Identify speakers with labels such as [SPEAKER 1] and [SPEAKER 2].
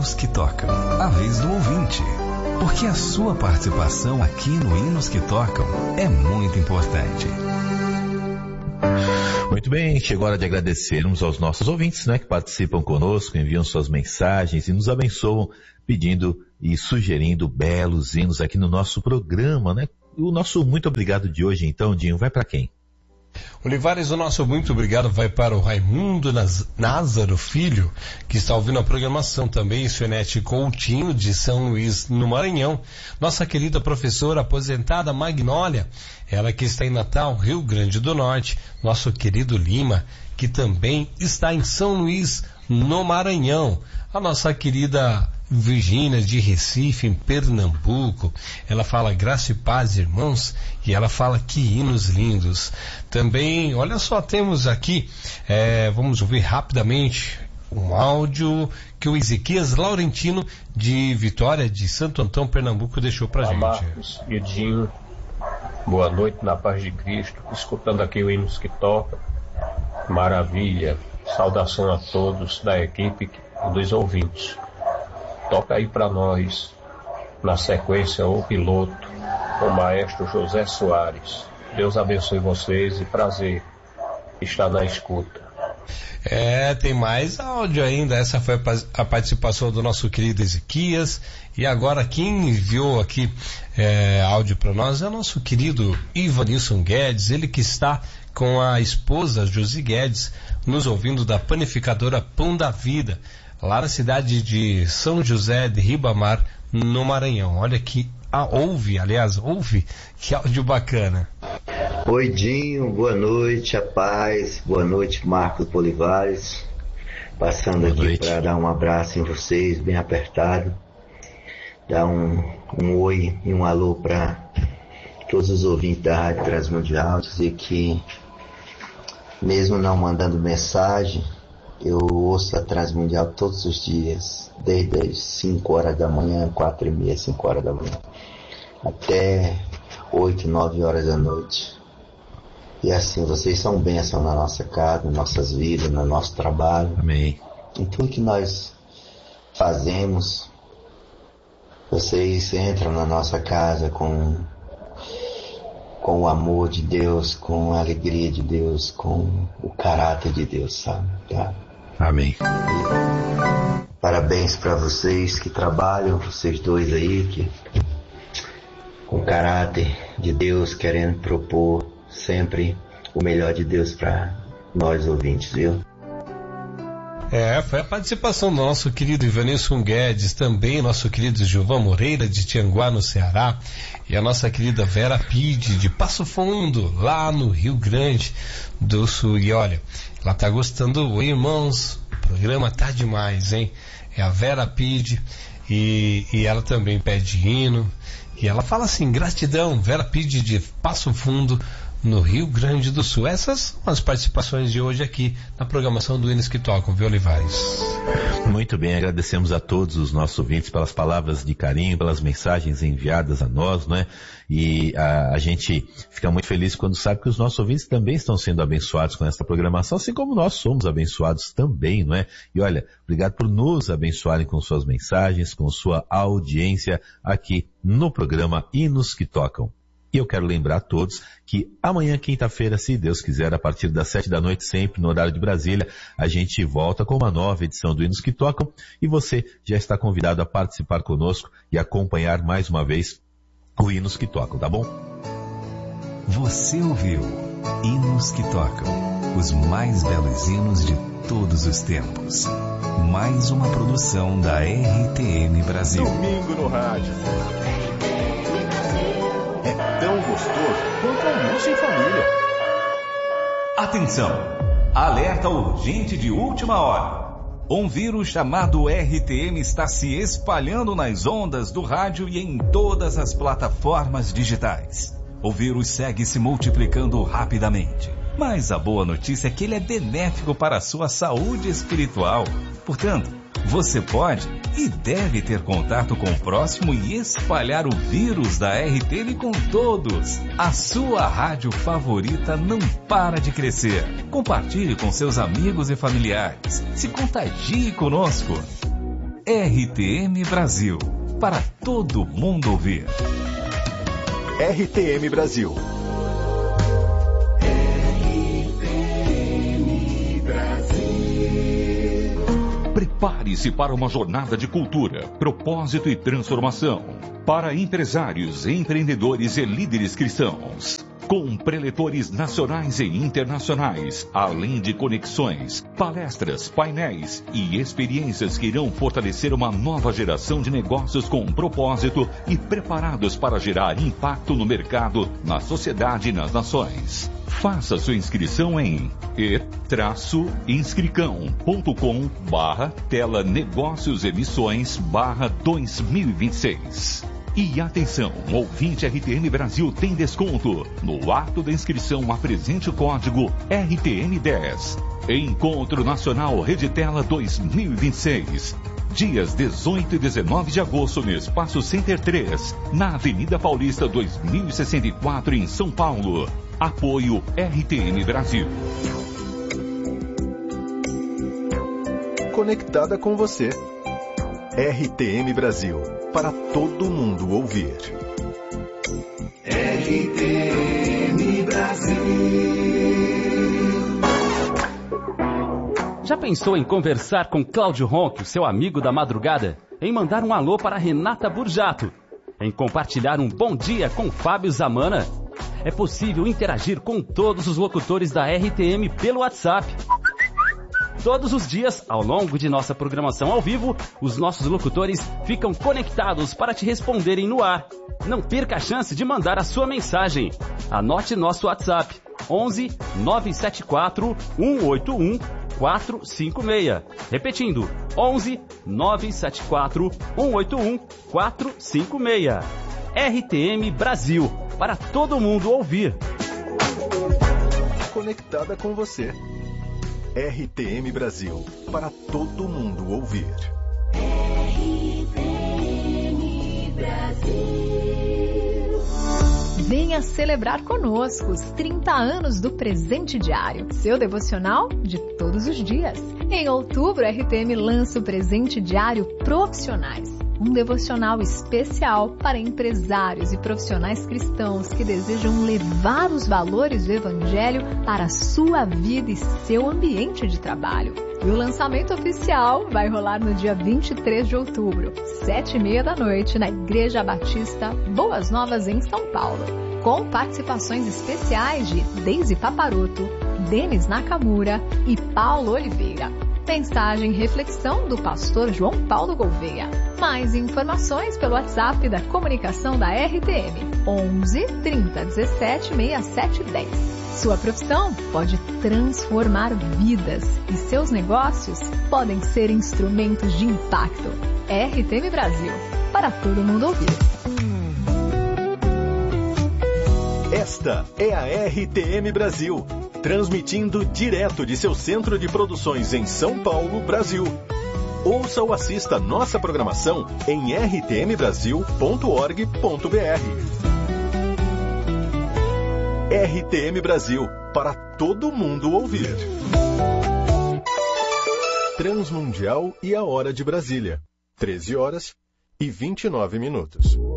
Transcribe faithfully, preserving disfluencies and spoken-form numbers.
[SPEAKER 1] Hinos que Tocam, a vez do ouvinte. Porque a sua participação aqui no Hinos que Tocam é muito importante.
[SPEAKER 2] Muito bem, chegou a hora de agradecermos aos nossos ouvintes, né, que participam conosco, enviam suas mensagens e nos abençoam, pedindo e sugerindo belos hinos aqui no nosso programa, né? O nosso muito obrigado de hoje, então, Dinho, vai para quem?
[SPEAKER 3] Olivares, o nosso muito obrigado vai para o Raimundo Názaro Filho, que está ouvindo a programação também, Sionete Coutinho, de São Luís, no Maranhão. Nossa querida professora aposentada Magnólia, ela que está em Natal, Rio Grande do Norte. Nosso querido Lima, que também está em São Luís, no Maranhão. A nossa querida Virgínia, de Recife, em Pernambuco. Ela fala graça e paz, irmãos, e ela fala que hinos lindos. Também, olha só, temos aqui, é, vamos ouvir rapidamente um áudio que o Ezequias Laurentino, de Vitória, de Santo Antão, Pernambuco, deixou pra
[SPEAKER 4] Olá,
[SPEAKER 3] gente.
[SPEAKER 4] Marcos e Dinho, boa noite na paz de Cristo, escutando aqui o Hinos que Toca, maravilha, saudação a todos da equipe e dos ouvintes. Toca aí para nós, na sequência, o piloto, o maestro José Soares. Deus abençoe vocês e prazer estar na escuta.
[SPEAKER 3] É, tem mais áudio ainda. Essa foi a participação do nosso querido Ezequias. E agora quem enviou aqui é, áudio para nós é o nosso querido Ivanilson Guedes, ele que está com a esposa Josi Guedes, nos ouvindo da panificadora Pão da Vida, lá na cidade de São José de Ribamar, no Maranhão. Olha que ah, ouve, aliás, ouve, que áudio bacana.
[SPEAKER 5] Oi, Dinho, boa noite, a paz, boa noite, Marcos Olivares, passando boa aqui para dar um abraço em vocês, bem apertado, dar um, um oi e um alô para todos os ouvintes da Rádio Transmundial, dizer que, mesmo não mandando mensagem, eu ouço a Transmundial todos os dias, desde as cinco horas da manhã, quatro e meia, cinco horas da manhã, até oito, nove horas da noite. E assim, vocês são bênção na nossa casa, nas nossas vidas, no nosso trabalho.
[SPEAKER 2] Amém.
[SPEAKER 5] Em tudo que nós fazemos, vocês entram na nossa casa com, com o amor de Deus, com a alegria de Deus, com o caráter de Deus, sabe? Tá?
[SPEAKER 2] Amém.
[SPEAKER 5] E parabéns para vocês que trabalham, vocês dois aí, que com o caráter de Deus, querendo propor sempre o melhor de Deus para nós ouvintes, viu?
[SPEAKER 3] É, foi a participação do nosso querido Ivanilson Guedes, também nosso querido Gilvan Moreira, de Tianguá, no Ceará, e a nossa querida Vera Pide, de Passo Fundo, lá no Rio Grande do Sul. E olha, ela tá gostando. Oi, irmãos, o programa tá demais, hein? É a Vera Pide, e, e ela também pede hino, e ela fala assim: gratidão, Vera Pide, de Passo Fundo, no Rio Grande do Sul. Essas são as participações de hoje aqui na programação do Hinos que Tocam, viu, Olivares?
[SPEAKER 2] Muito bem, agradecemos a todos os nossos ouvintes pelas palavras de carinho, pelas mensagens enviadas a nós, não é? E a, a gente fica muito feliz quando sabe que os nossos ouvintes também estão sendo abençoados com essa programação, assim como nós somos abençoados também, não é? E olha, obrigado por nos abençoarem com suas mensagens, com sua audiência aqui no programa Hinos que Tocam. E eu quero lembrar a todos que amanhã, quinta-feira, se Deus quiser, a partir das sete da noite, sempre no horário de Brasília, a gente volta com uma nova edição do Hinos que Tocam, e você já está convidado a participar conosco e acompanhar mais uma vez o Hinos que Tocam, tá bom?
[SPEAKER 1] Você ouviu Hinos que Tocam, os mais belos hinos de todos os tempos. Mais uma produção da R T M Brasil.
[SPEAKER 6] Domingo no rádio. É tão gostoso quanto almoço em família.
[SPEAKER 7] Atenção! Alerta urgente de última hora. Um vírus chamado R T M está se espalhando nas ondas do rádio e em todas as plataformas digitais. O vírus segue se multiplicando rapidamente. Mas a boa notícia é que ele é benéfico para a sua saúde espiritual. Portanto, você pode e deve ter contato com o próximo e espalhar o vírus da R T M com todos. A sua rádio favorita não para de crescer. Compartilhe com seus amigos e familiares. Se contagie conosco. R T M Brasil, para todo mundo ouvir.
[SPEAKER 6] R T M Brasil.
[SPEAKER 8] Prepare-se para uma jornada de cultura, propósito e transformação. Para empresários, empreendedores e líderes cristãos. Com preletores nacionais e internacionais, além de conexões, palestras, painéis e experiências que irão fortalecer uma nova geração de negócios com propósito e preparados para gerar impacto no mercado, na sociedade e nas nações. Faça sua inscrição em e inscricão ponto com barra tela negócios emissões barra dois mil e vinte e seis. E atenção, ouvinte R T M Brasil tem desconto. No ato da inscrição, apresente o código R T M dez. Encontro Nacional Reditela dois mil e vinte e seis. Dias dezoito e dezenove de agosto no Espaço Center três, na Avenida Paulista dois mil e sessenta e quatro, em São Paulo. Apoio R T M Brasil.
[SPEAKER 6] Conectada com você. R T M Brasil, para todo mundo ouvir.
[SPEAKER 9] R T M Brasil.
[SPEAKER 10] Já pensou em conversar com Cláudio Ronque, seu amigo da madrugada? Em mandar um alô para Renata Burjato? Em compartilhar um bom dia com Fábio Zamana? É possível interagir com todos os locutores da R T M pelo WhatsApp. Todos os dias, ao longo de nossa programação ao vivo, os nossos locutores ficam conectados para te responderem no ar. Não perca a chance de mandar a sua mensagem. Anote nosso WhatsApp: onze nove sete quatro um oito um quatro cinco seis. Repetindo: onze nove sete quatro um oito um quatro cinco seis. R T M Brasil, para todo mundo ouvir.
[SPEAKER 6] Conectada com você. R T M Brasil, para todo mundo ouvir.
[SPEAKER 9] R T M Brasil.
[SPEAKER 11] Venha celebrar conosco os trinta anos do Presente Diário, seu devocional de todos os dias. Em outubro, a R T M lança o Presente Diário Profissionais, um devocional especial para empresários e profissionais cristãos que desejam levar os valores do Evangelho para a sua vida e seu ambiente de trabalho. E o lançamento oficial vai rolar no dia vinte e três de outubro, sete e meia da noite, na Igreja Batista Boas Novas, em São Paulo, com participações especiais de Deise Paparoto, Denis Nakamura e Paulo Oliveira. Mensagem e reflexão do pastor João Paulo Gouveia. Mais informações pelo WhatsApp da comunicação da R T M, onze trinta dezessete sessenta e sete dez. Sua profissão pode transformar vidas e seus negócios podem ser instrumentos de impacto. R T M Brasil, para todo mundo ouvir.
[SPEAKER 6] Esta é a R T M Brasil, transmitindo direto de seu centro de produções em São Paulo, Brasil. Ouça ou assista nossa programação em r t m brasil ponto org ponto b r. R T M Brasil, para todo mundo ouvir. Transmundial e a hora de Brasília, treze horas e vinte e nove minutos.